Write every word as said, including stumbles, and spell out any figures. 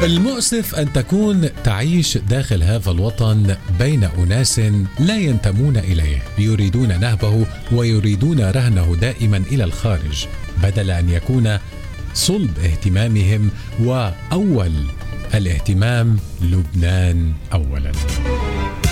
المؤسف أن تكون تعيش داخل هذا الوطن بين أناس لا ينتمون إليه، يريدون نهبه ويريدون رهنه دائما إلى الخارج، بدل أن يكون صلب اهتمامهم وأول الاهتمام لبنان أولا.